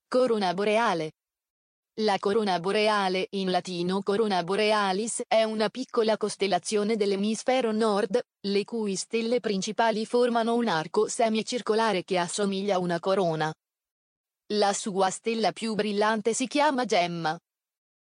Corona boreale. La corona boreale, in latino corona borealis, è una piccola costellazione dell'emisfero nord, le cui stelle principali formano un arco semicircolare che assomiglia a una corona. La sua stella più brillante si chiama Gemma.